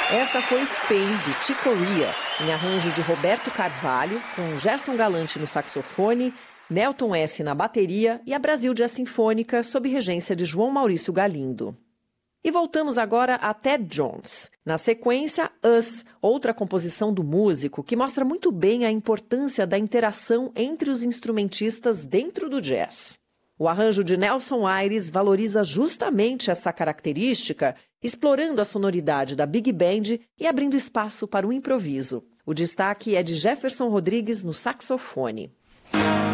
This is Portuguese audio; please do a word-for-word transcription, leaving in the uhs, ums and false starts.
Essa foi Spain, de Chick Corea, em arranjo de Roberto Carvalho, com Gerson Galante no saxofone, Nelton S. na bateria e a Brasil Jazz Sinfônica, sob regência de João Maurício Galindo. E voltamos agora a Ted Jones. Na sequência, Us, outra composição do músico que mostra muito bem a importância da interação entre os instrumentistas dentro do jazz. O arranjo de Nelson Aires valoriza justamente essa característica, explorando a sonoridade da Big Band e abrindo espaço para o improviso. O destaque é de Jefferson Rodrigues no saxofone.